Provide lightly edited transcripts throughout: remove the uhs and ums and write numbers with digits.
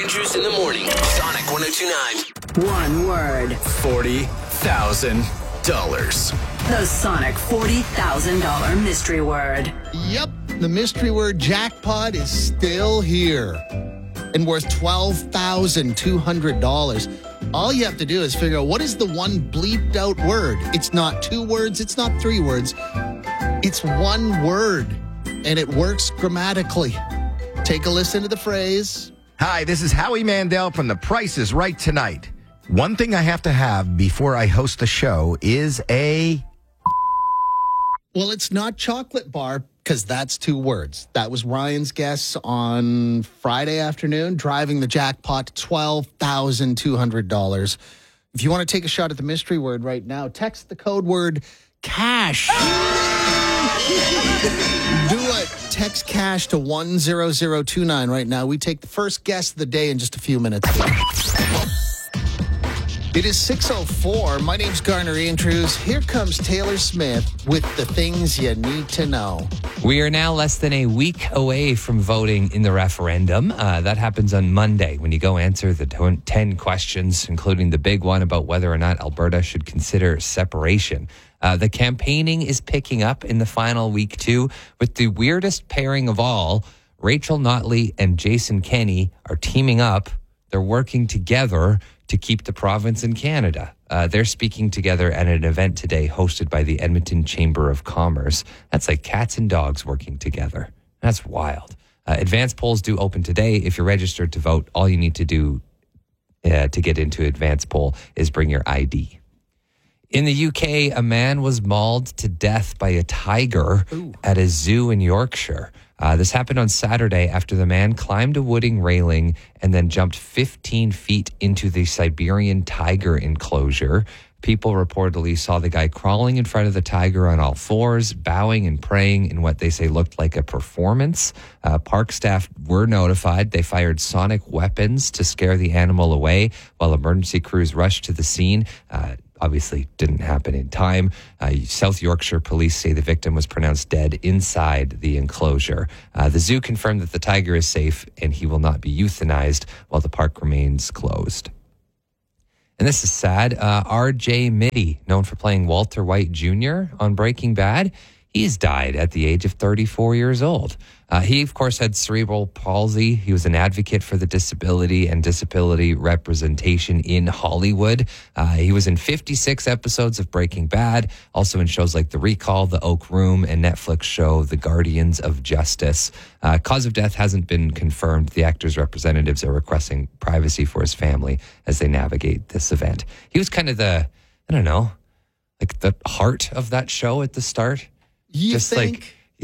Andrews in the morning. Sonic 102.9. One word. $40,000. The Sonic $40,000 mystery word. Yep, the mystery word jackpot is still here and worth $12,200. All you have to do is figure out what is the one bleeped out word. It's not 2 words. It's not 3 words. It's 1 word, and it works grammatically. Take a listen to the phrase. Hi, this is Howie Mandel from The Price is Right tonight. One thing I have to have before I host the show is a... Well, it's not chocolate bar because that's 2 words. That was Ryan's guess on Friday afternoon, driving the jackpot to $12,200. If you want to take a shot at the mystery word right now, text the code word cash. Do it. Text cash to 10029 right now. We take the first guess of the day in just a few minutes. It is 6:04. My name's Garner Andrews. Here comes Taylor Smith with the things you need to know. We are now less than a week away from voting in the referendum. That happens on Monday when you go answer the 10 questions, including the big one about whether or not Alberta should consider separation. The campaigning is picking up in the final week, too, with the weirdest pairing of all. Rachel Notley and Jason Kenney are teaming up. They're working together to keep the province in Canada. They're speaking together at an event today hosted by the Edmonton Chamber of Commerce. That's like cats and dogs working together. That's wild. Advance polls do open today. If you're registered to vote, all you need to do to get into advance poll is bring your ID. In the UK, a man was mauled to death by a tiger at a zoo in Yorkshire. This happened on Saturday after the man climbed a wooden railing and then jumped 15 feet into the Siberian tiger enclosure. People reportedly saw the guy crawling in front of the tiger on all fours, bowing and praying in what they say looked like a performance. Park staff were notified. They fired sonic weapons to scare the animal away while emergency crews rushed to the scene. Obviously didn't happen in time. South Yorkshire police say the victim was pronounced dead inside the enclosure. The zoo confirmed that the tiger is safe and he will not be euthanized while the park remains closed. And this is sad. R.J. Mitty, known for playing Walter White Jr. on Breaking Bad, he's died at the age of 34 years old. He, of course, had cerebral palsy. He was an advocate for the disability and disability representation in Hollywood. He was in 56 episodes of Breaking Bad, also in shows like The Recall, The Oak Room, and Netflix show The Guardians of Justice. Cause of death hasn't been confirmed. The actor's representatives are requesting privacy for his family as they navigate this event. He was kind of the the heart of that show at the start. He was the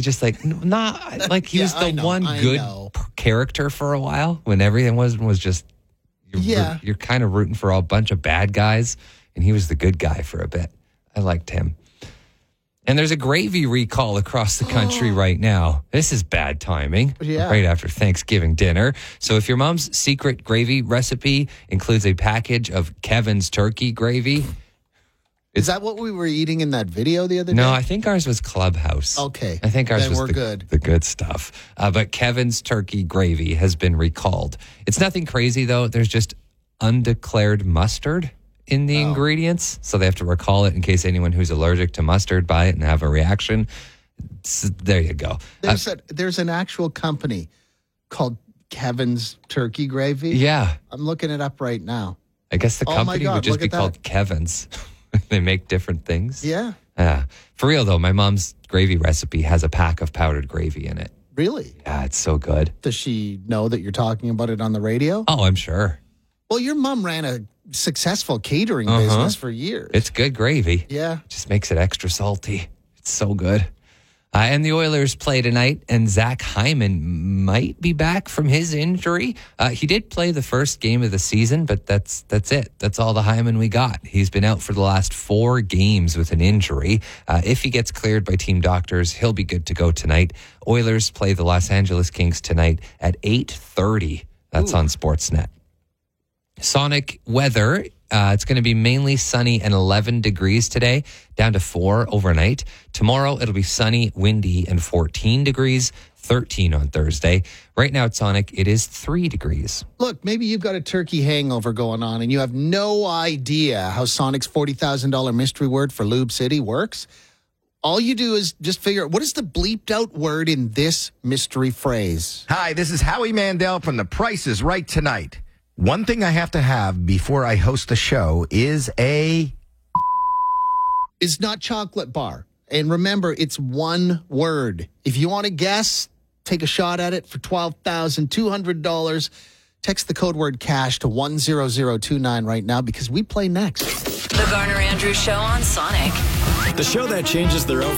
one good character for a while when everything was just, you're kind of rooting for a bunch of bad guys, and he was the good guy for a bit. I liked him. And there's a gravy recall across the country right now. This is bad timing. Right after Thanksgiving dinner. So if your mom's secret gravy recipe includes a package of Kevin's turkey gravy, is that what we were eating in that video the other day? No, I think ours was Clubhouse. Okay. I think ours was good. The good stuff. But Kevin's turkey gravy has been recalled. It's nothing crazy, though. There's just undeclared mustard in the ingredients. So they have to recall it in case anyone who's allergic to mustard buy it and have a reaction. So there you go. There's an actual company called Kevin's Turkey Gravy. Yeah. I'm looking it up right now. I guess the company would just be called Kevin's. They make different things. Yeah. For real, though, my mom's gravy recipe has a pack of powdered gravy in it. Really? Yeah, it's so good. Does she know that you're talking about it on the radio? Oh, I'm sure. Well, your mom ran a successful catering business for years. It's good gravy. Yeah. Just makes it extra salty. It's so good. And the Oilers play tonight, and Zach Hyman might be back from his injury. He did play the first game of the season, but that's it. That's all the Hyman we got. He's been out for the last 4 games with an injury. If he gets cleared by team doctors, he'll be good to go tonight. Oilers play the Los Angeles Kings tonight at 8:30. That's on Sportsnet. Sonic weather It's going to be mainly sunny and 11 degrees today, down to 4 overnight. Tomorrow, it'll be sunny, windy, and 14 degrees, 13 on Thursday. Right now at Sonic, it is 3 degrees. Look, maybe you've got a turkey hangover going on and you have no idea how Sonic's $40,000 mystery word for Lube City works. All you do is just figure out what is the bleeped out word in this mystery phrase. Hi, this is Howie Mandel from The Price is Right tonight. One thing I have to have before I host the show is It's not chocolate bar. And remember, it's one word. If you want to guess, take a shot at it for $12,200. Text the code word cash to 10029 right now because we play next. The Garner Andrews Show on Sonic. The show that changes their own